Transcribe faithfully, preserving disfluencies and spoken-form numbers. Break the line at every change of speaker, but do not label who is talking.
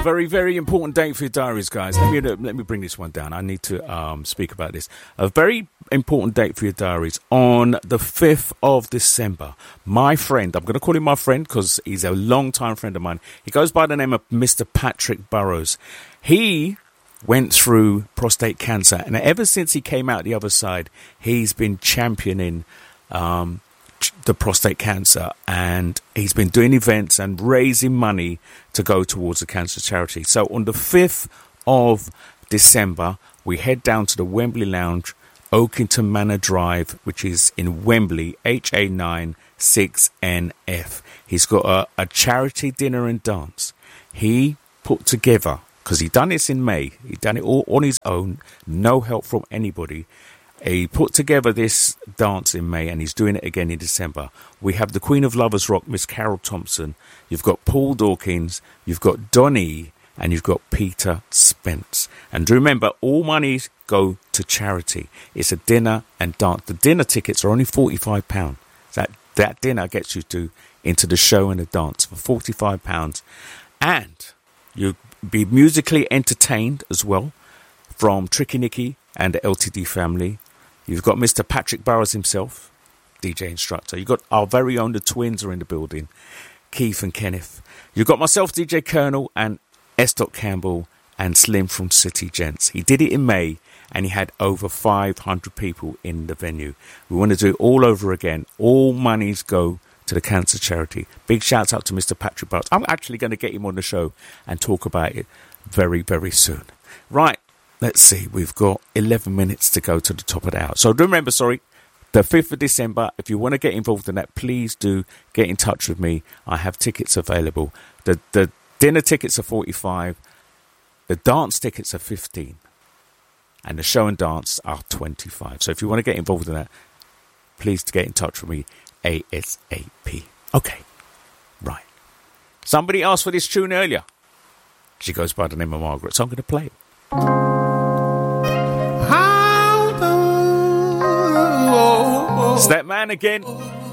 very, very important date for your diaries, guys. Let me let me bring this one down. I need to um, speak about this. A very important date for your diaries on the fifth of December. My friend, I'm going to call him my friend because he's a long-time friend of mine. He goes by the name of Mister Patrick Burrows. He went through prostate cancer, and ever since he came out the other side, he's been championing um, the prostate cancer, and he's been doing events and raising money to go towards the cancer charity. So on the fifth of December, we head down to the Wembley Lounge, Oakington Manor Drive, which is in Wembley, H A nine six N F. He's got a, a charity dinner and dance. He put together, because he done this in May, he done it all on his own, no help from anybody. He put together this dance in May, and he's doing it again in December. We have the Queen of Lovers Rock, Miss Carol Thompson. You've got Paul Dawkins. You've got Donny. And you've got Peter Spence. And remember, all monies go to charity. It's a dinner and dance. The dinner tickets are only forty-five pounds. That, that dinner gets you to into the show and the dance for forty-five pounds. And you'll be musically entertained as well from Tricky Nicky and the L T D family. You've got Mister Patrick Burrows himself, D J instructor. You've got our very own, the twins are in the building, Keith and Kenneth. You've got myself, D J Colonel, and S. Campbell and Slim from City Gents. He did it in May, and he had over five hundred people in the venue. We want to do it all over again. All monies go to the cancer charity. Big shouts out to Mister Patrick Burrows. I'm actually going to get him on the show and talk about it very, very soon. Right. Let's see, we've got eleven minutes to go to the top of the hour. So remember, sorry, the fifth of December, if you want to get involved in that, please do get in touch with me. I have tickets available. The the dinner tickets are forty-five, the dance tickets are fifteen, and the show and dance are twenty-five. So if you want to get involved in that, please get in touch with me ASAP. Okay, right. Somebody asked for this tune earlier. She goes by the name of Margaret, so I'm going to play it. It's that man again.